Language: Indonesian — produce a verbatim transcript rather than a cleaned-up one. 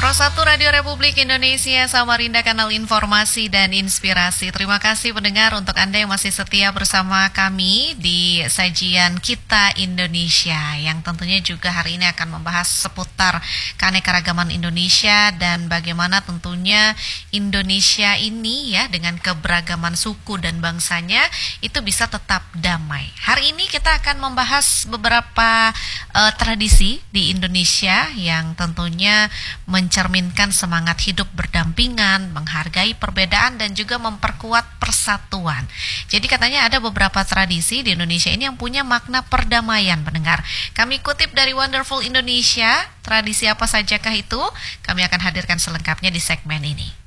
Pro satu Radio Republik Indonesia, Samarinda, kanal informasi dan inspirasi. Terima kasih pendengar untuk Anda yang masih setia bersama kami di sajian Kita Indonesia, yang tentunya juga hari ini akan membahas seputar keanekaragaman Indonesia dan bagaimana tentunya Indonesia ini ya dengan keberagaman suku dan bangsanya itu bisa tetap damai. Hari ini kita akan membahas beberapa uh, tradisi di Indonesia yang tentunya mencerminkan semangat hidup berdampingan, menghargai perbedaan dan juga memperkuat persatuan. Jadi katanya ada beberapa tradisi di Indonesia ini yang punya makna perdamaian, pendengar. Kami kutip dari Wonderful Indonesia, tradisi apa sajakah itu? Kami akan hadirkan selengkapnya di segmen ini.